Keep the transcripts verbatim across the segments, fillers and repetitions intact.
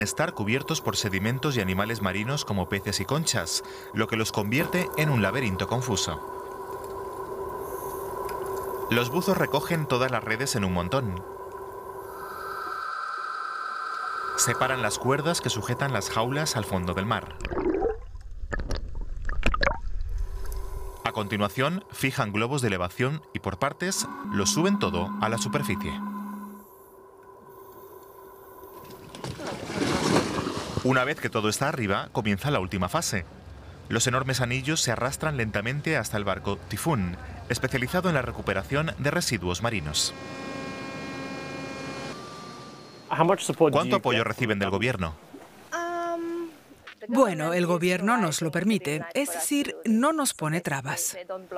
estar cubiertos por sedimentos y animales marinos como peces y conchas, lo que los convierte en un laberinto confuso. Los buzos recogen todas las redes en un montón. Separan las cuerdas que sujetan las jaulas al fondo del mar. A continuación, fijan globos de elevación y por partes los suben todo a la superficie. Una vez que todo está arriba, comienza la última fase. Los enormes anillos se arrastran lentamente hasta el barco Typhoon, especializado en la recuperación de residuos marinos. ¿Cuánto apoyo reciben del gobierno? Bueno, el gobierno nos lo permite, es decir, no nos pone trabas.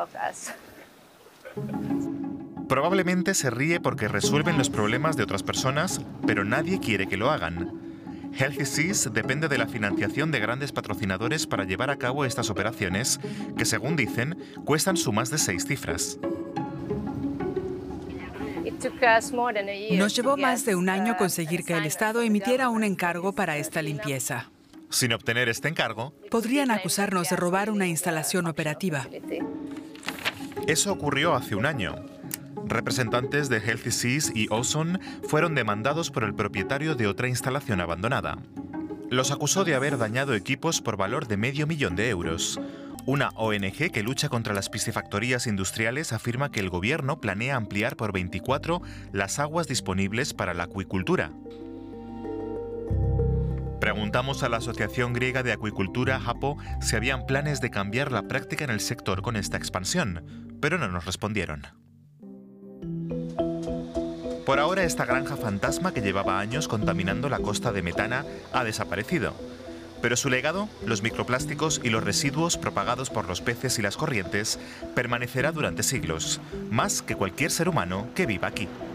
Probablemente se ríe porque resuelven los problemas de otras personas, pero nadie quiere que lo hagan. Healthy Seas depende de la financiación de grandes patrocinadores para llevar a cabo estas operaciones, que según dicen, cuestan sumas de seis cifras. Nos llevó más de un año conseguir que el Estado emitiera un encargo para esta limpieza. Sin obtener este encargo, podrían acusarnos de robar una instalación operativa. Eso ocurrió hace un año. Representantes de Healthy Seas y Ozone fueron demandados por el propietario de otra instalación abandonada. Los acusó de haber dañado equipos por valor de medio millón de euros. Una O N G que lucha contra las piscifactorías industriales afirma que el gobierno planea ampliar por veinticuatro las aguas disponibles para la acuicultura. Preguntamos a la Asociación Griega de Acuicultura, APO, si habían planes de cambiar la práctica en el sector con esta expansión, pero no nos respondieron. Por ahora, esta granja fantasma que llevaba años contaminando la costa de Metana ha desaparecido. Pero su legado, los microplásticos y los residuos propagados por los peces y las corrientes, permanecerá durante siglos, más que cualquier ser humano que viva aquí.